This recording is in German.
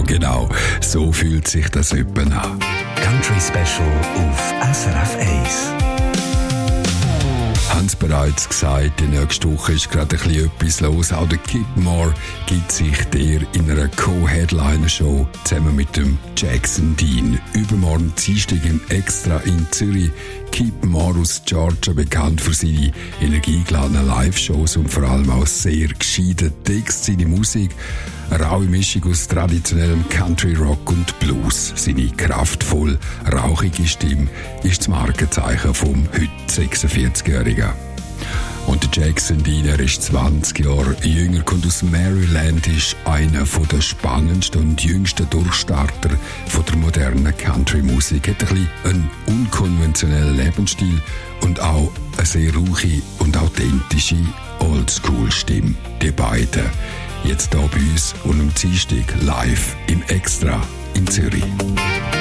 genau. So fühlt sich das etwa an. Country Special auf SRF 1. Haben es bereits gesagt, die nächste Woche ist gerade ein bisschen etwas los. Auch der Kip Moore gibt sich der in einer Co-Headliner-Show zusammen mit dem Jackson Dean. Übermorgen Dienstag im Extra in Zürich. Kip Moore aus Georgia, bekannt für seine energiegeladenen Live-Shows und vor allem auch sehr gescheiten Text, seine Musik. Eine raue Mischung aus traditionellem Country Rock und Blues. Seine kraftvoll, rauchige Stimme ist das Markenzeichen vom heute 46-Jährigen. Und der Jackson Dean, er ist 20 Jahre jünger, kommt aus Maryland, ist einer der spannendsten und jüngsten Durchstarter von der modernen Country-Musik. Hat ein bisschen einen unkonventionellen Lebensstil und auch eine sehr ruhige und authentische Oldschool-Stimme. Die beiden jetzt hier bei uns und am Dienstag live im Extra in Zürich.